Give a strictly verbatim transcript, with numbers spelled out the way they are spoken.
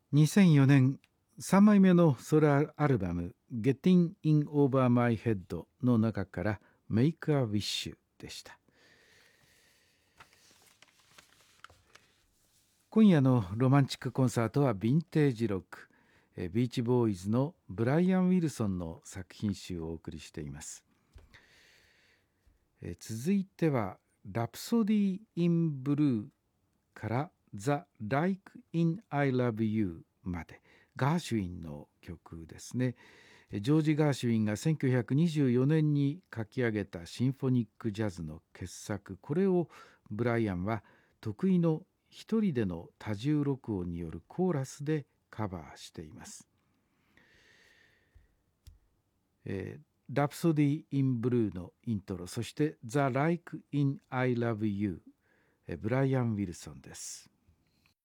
にせんよねんさんまいめのソロアルバム Getting in Over My Head の中から Make a Wish でした。今夜のロマンチックコンサートはヴィンテージロック、ビーチボーイズのブライアン・ウィルソンの作品集をお送りしています。え続いてはラプソディ・イン・ブルーからThe Like in I Love You までガーシュウィンの曲ですね。ジョージ・ガーシュウィンがせんきゅうひゃくにじゅうよねんに書き上げたシンフォニックジャズの傑作、これをブライアンは得意の一人での多重録音によるコーラスでカバーしています。えー、ラプソディ・イン・ブルーのイントロ、そして The Like in I Love You、ブライアン・ウィルソンです。